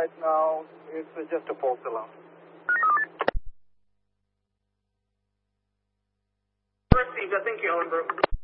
right now, it's just a false alarm. Received. Thank you, Ellenbrook.